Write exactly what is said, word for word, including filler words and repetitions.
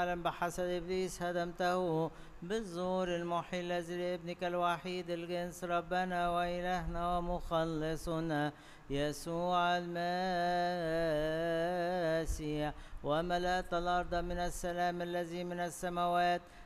العالم بحسد إبليس هدمته بالزور المحيي الذي لابنك الوحيد الجنس ربنا وإلهنا ومخلصنا يسوع المسيح، وملأت الأرض من السلام الذي من السماوات